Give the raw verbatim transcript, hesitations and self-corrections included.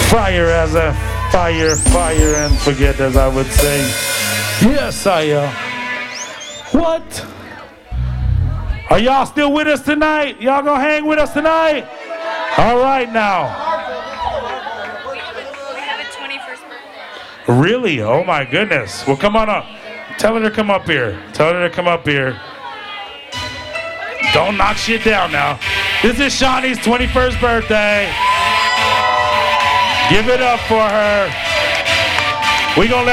Fire as a fire, fire and forget, as I would say. Yes, I am. What? Are y'all still with us tonight? Y'all gonna hang with us tonight? All right now. We have a twenty-first birthday. Really? Oh my goodness. Well, come on up. Tell her to come up here. Tell her to come up here. Don't knock shit down now. This is Shawnee's twenty-first birthday. Give it up for her. We gonna let